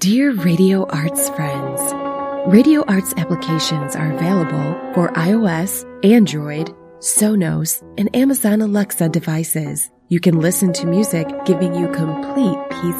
Dear Radio Arts friends, Radio Arts applications are available for iOS, Android, Sonos, and Amazon Alexa devices. You can listen to music giving you complete peace